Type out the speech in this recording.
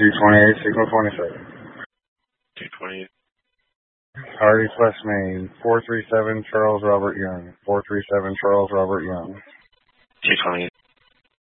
228, signal 27. 228. Hardy Plus Main, 437 Charles Robert Young. 437 Charles Robert Young. 228.